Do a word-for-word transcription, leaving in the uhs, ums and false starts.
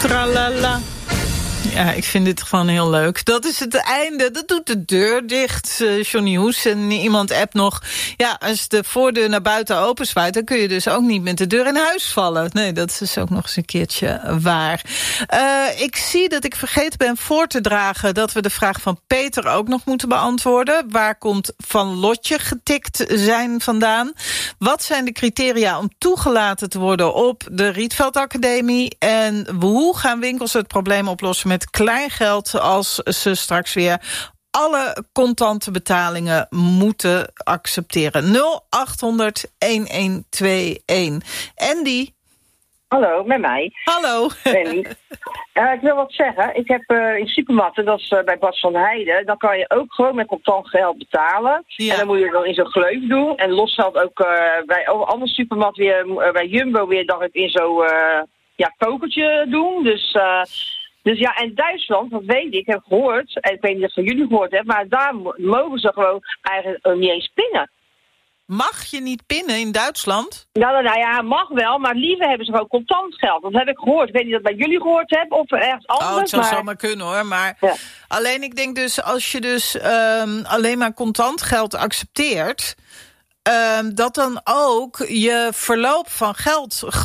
Tralala. Ja, ik vind dit gewoon heel leuk. Dat is het einde. Dat doet de deur dicht. Uh, Johnny Hoes en iemand appt nog. Ja, als de voordeur naar buiten openzwaait, dan kun je dus ook niet met de deur in huis vallen. Nee, dat is dus ook nog eens een keertje waar. Uh, ik zie dat ik vergeten ben voor te dragen dat we de vraag van Peter ook nog moeten beantwoorden. Waar komt Van Lotje getikt zijn vandaan? Wat zijn de criteria om toegelaten te worden op de Rietveld Academie? En hoe gaan winkels het probleem oplossen met kleingeld als ze straks weer alle contante betalingen moeten accepteren? nul acht honderd een een twee een. Andy? Hallo, met mij. Hallo. Benny. Uh, ik wil wat zeggen. Ik heb uh, in supermarkten, dat is uh, bij Bas van Heijden, dan kan je ook gewoon met contant geld betalen. Ja. En dan moet je het dan in zo'n gleuf doen. En los geld ook uh, bij een andere supermarkt weer, uh, bij Jumbo weer, dan het in zo'n uh, ja, kokertje doen. Dus... Uh, Dus ja, en Duitsland, dat weet ik, ik heb gehoord, en ik weet niet of van jullie gehoord hebben, maar daar mogen ze gewoon eigenlijk niet eens pinnen. Mag je niet pinnen in Duitsland? Nou, nou, nou ja, mag wel, maar liever hebben ze gewoon contant geld. Dat heb ik gehoord. Ik weet niet of dat bij jullie gehoord hebben of ergens anders. Oh, het zou maar... zomaar kunnen hoor, maar ja. Alleen ik denk dus, als je dus um, alleen maar contant geld accepteert, um, dat dan ook je verloop van geld